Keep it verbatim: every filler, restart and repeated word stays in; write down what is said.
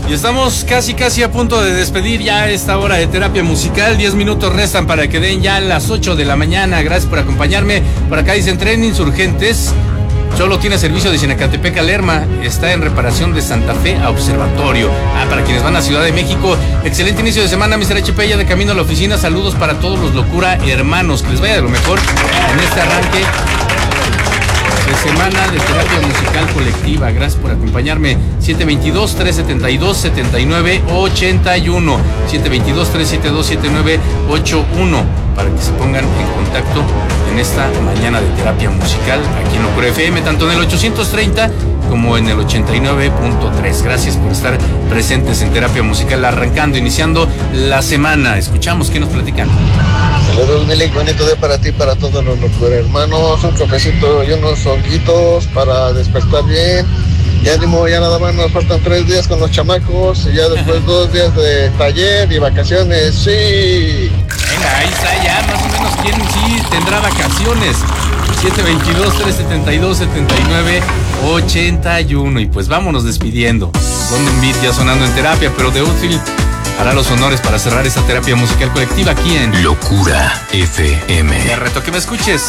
Y estamos casi casi a punto de despedir ya esta hora de terapia musical. Diez minutos restan para que den ya las ocho de la mañana. Gracias por acompañarme. Por acá dicen Tren Insurgentes. Solo tiene servicio de Sinacatepec a Lerma. Está en reparación de Santa Fe a Observatorio. Ah, para quienes van a Ciudad de México. Excelente inicio de semana, mister H P, ya de camino a la oficina. Saludos para todos los Locura hermanos. Que les vaya de lo mejor en este arranque de semana de terapia musical colectiva. Gracias por acompañarme. siete veintidós, trescientos setenta y dos, setenta y nueve ochenta y uno. siete veintidós, trescientos setenta y dos, setenta y nueve ochenta y uno. Para que se pongan en contacto en esta mañana de terapia musical aquí en Locura F M, tanto en el ochocientos treinta como en el ochenta y nueve punto tres. Gracias por estar presentes en terapia musical, arrancando, iniciando la semana. Escuchamos qué nos platican. Saludos, Milik, bonito día para ti, para todos los Locura hermanos. Un cafecito y unos honguitos para despertar bien. Ya ánimo, ya nada más nos faltan tres días con los chamacos y ya después dos días de taller y vacaciones. Sí. Venga, ahí está ya, más o menos quién sí tendrá vacaciones. siete veintidós, trescientos setenta y dos, setenta y nueve ochenta y uno. Y pues vámonos despidiendo. London Beat ya sonando en terapia, pero The Outfield hará los honores para cerrar esta terapia musical colectiva aquí en Locura F M. Te reto que me escuches.